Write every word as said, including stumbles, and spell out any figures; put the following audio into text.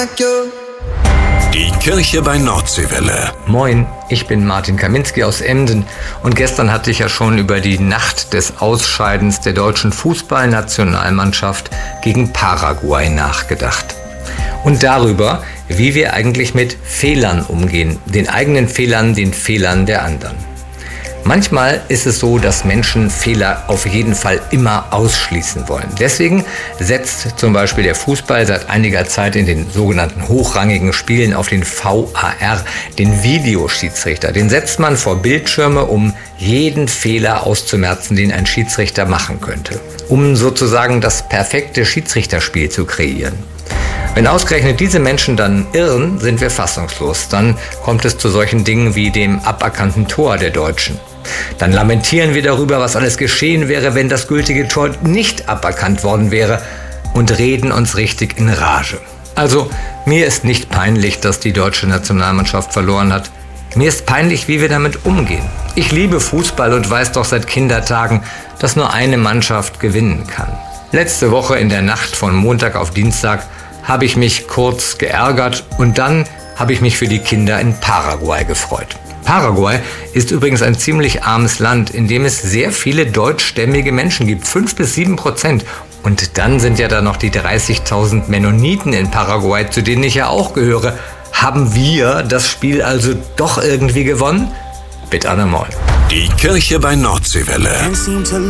Die Kirche bei Nordseewelle. Moin, ich bin Martin Kaminski aus Emden und gestern hatte ich ja schon über die Nacht des Ausscheidens der deutschen Fußballnationalmannschaft gegen Paraguay nachgedacht. Und darüber, wie wir eigentlich mit Fehlern umgehen, den eigenen Fehlern, den Fehlern der anderen. Manchmal ist es so, dass Menschen Fehler auf jeden Fall immer ausschließen wollen. Deswegen setzt zum Beispiel der Fußball seit einiger Zeit in den sogenannten hochrangigen Spielen auf den V A R, den Videoschiedsrichter. Den setzt man vor Bildschirme, um jeden Fehler auszumerzen, den ein Schiedsrichter machen könnte. Um sozusagen das perfekte Schiedsrichterspiel zu kreieren. Wenn ausgerechnet diese Menschen dann irren, sind wir fassungslos. Dann kommt es zu solchen Dingen wie dem aberkannten Tor der Deutschen. Dann lamentieren wir darüber, was alles geschehen wäre, wenn das gültige Tor nicht aberkannt worden wäre, und reden uns richtig in Rage. Also, mir ist nicht peinlich, dass die deutsche Nationalmannschaft verloren hat. Mir ist peinlich, wie wir damit umgehen. Ich liebe Fußball und weiß doch seit Kindertagen, dass nur eine Mannschaft gewinnen kann. Letzte Woche in der Nacht von Montag auf Dienstag habe ich mich kurz geärgert und dann habe ich mich für die Kinder in Paraguay gefreut. Paraguay ist übrigens ein ziemlich armes Land, in dem es sehr viele deutschstämmige Menschen gibt, fünf bis sieben Prozent. Und dann sind ja da noch die dreißigtausend Mennoniten in Paraguay, zu denen ich ja auch gehöre. Haben wir das Spiel also doch irgendwie gewonnen? Bitte einmal. Die Kirche bei Nordseewelle.